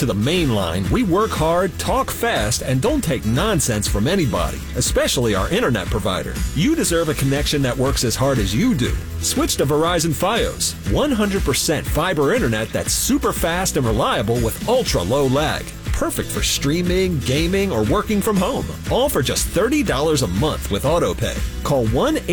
to the main line, we work hard, talk fast, and don't take nonsense from anybody, especially our internet provider. You deserve a connection that works as hard as you do. Switch to Verizon Fios, 100% fiber internet that's super fast and reliable with ultra low lag. Perfect for streaming, gaming, or working from home. All for just $30 a month with AutoPay. Call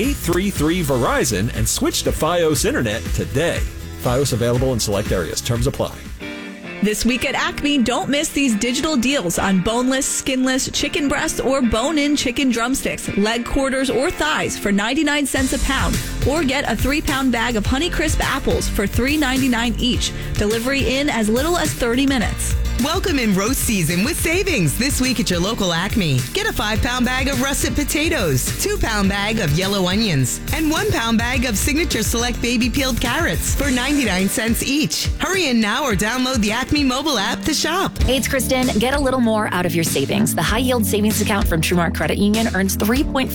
1-833-VERIZON and switch to Fios Internet today. Fios available in select areas. Terms apply. This week at Acme, don't miss these digital deals on boneless, skinless chicken breast or bone-in chicken drumsticks, leg quarters, or thighs for 99 cents a pound. Or get a 3-pound bag of Honeycrisp apples for $3.99 each. Delivery in as little as 30 minutes. Welcome in roast season with savings this week at your local Acme. Get a 5-pound bag of russet potatoes, 2-pound bag of yellow onions, and 1-pound bag of Signature Select baby peeled carrots for 99 cents each. Hurry in now or download the Acme mobile app to shop. Hey, it's Kristen. Get a little more out of your savings. The high-yield savings account from TrueMark Credit Union earns 3.5%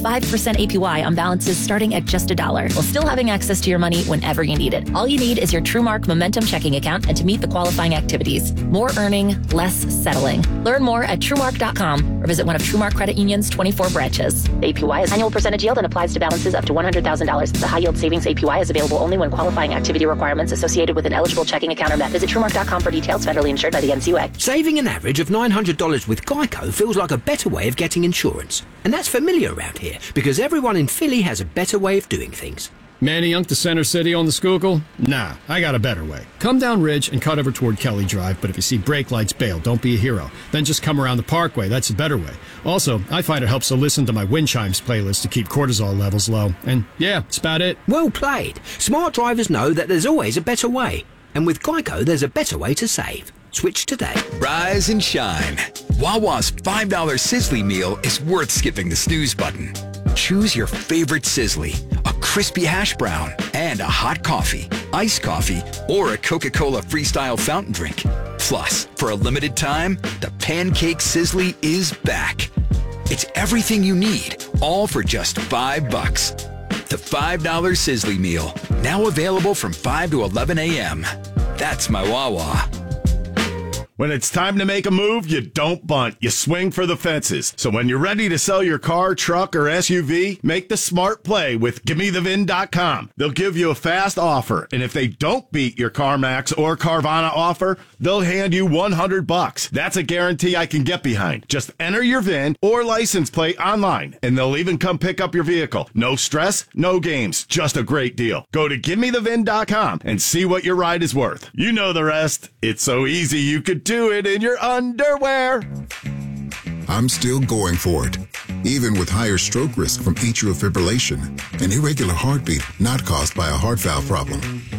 APY on balances starting at just $1, while still having access to your money whenever you need it. All you need is your TrueMark Momentum checking account and to meet the qualifying activities. More earning, less settling. Learn more at TrueMark.com or visit one of TrueMark Credit Union's 24 branches. The APY is annual percentage yield and applies to balances up to $100,000. The high-yield savings APY is available only when qualifying activity requirements associated with an eligible checking account are met. Visit TrueMark.com for details. Federally insured by the NCUA. Saving an average of $900 with Geico feels like a better way of getting insurance. And that's familiar around here because everyone in Philly has a better way of doing things. Manayunk to Center City on the Schuylkill? Nah, I got a better way. Come down Ridge and cut over toward Kelly Drive, but if you see brake lights, bail. Don't be a hero. Then just come around the Parkway. That's a better way. Also, I find it helps to listen to my wind chimes playlist to keep cortisol levels low. And yeah, that's about it. Well played. Smart drivers know that there's always a better way. And with Geico, there's a better way to save. Switch today. Rise and shine. Wawa's $5 Sizzly meal is worth skipping the snooze button. Choose your favorite Sizzly, a crispy hash brown, and a hot coffee, iced coffee, or a Coca-Cola Freestyle fountain drink. Plus, for a limited time, the Pancake Sizzly is back. It's everything you need, all for just $5. The $5 Sizzly meal, now available from 5 to 11 a.m. That's my Wawa. When it's time to make a move, you don't bunt. You swing for the fences. So when you're ready to sell your car, truck, or SUV, make the smart play with GimmeTheVin.com. They'll give you a fast offer, and if they don't beat your CarMax or Carvana offer, they'll hand you $100. That's a guarantee I can get behind. Just enter your VIN or license plate online, and they'll even come pick up your vehicle. No stress, no games, just a great deal. Go to GimmeTheVin.com and see what your ride is worth. You know the rest. It's so easy you could do it in your underwear. I'm still going for it, even with higher stroke risk from atrial fibrillation, an irregular heartbeat not caused by a heart valve problem.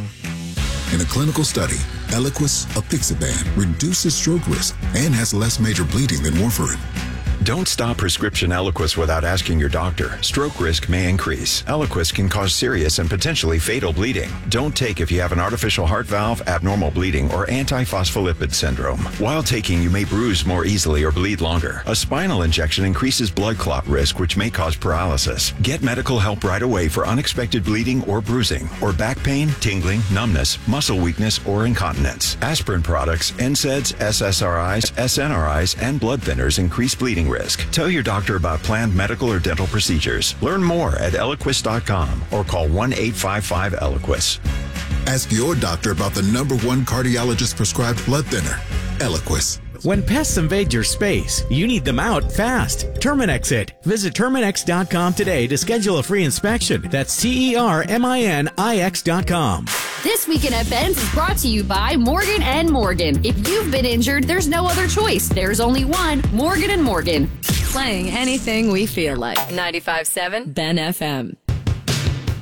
In a clinical study, Eliquis apixaban reduces stroke risk and has less major bleeding than warfarin. Don't stop prescription Eliquis without asking your doctor. Stroke risk may increase. Eliquis can cause serious and potentially fatal bleeding. Don't take if you have an artificial heart valve, abnormal bleeding, or antiphospholipid syndrome. While taking, you may bruise more easily or bleed longer. A spinal injection increases blood clot risk, which may cause paralysis. Get medical help right away for unexpected bleeding or bruising, or back pain, tingling, numbness, muscle weakness, or incontinence. Aspirin products, NSAIDs, SSRIs, SNRIs, and blood thinners increase bleeding risk. Tell your doctor about planned medical or dental procedures. Learn more at Eliquis.com or call 1-855-ELIQUIS. Ask your doctor about the #1 cardiologist prescribed blood thinner, Eliquis. When pests invade your space, you need them out fast. Terminix it. Visit Terminix.com today to schedule a free inspection. That's TERMINIX.com. This Weekend at Ben's is brought to you by Morgan & Morgan. If you've been injured, there's no other choice. There's only one, Morgan & Morgan. Playing anything we feel like. 95.7 Ben FM.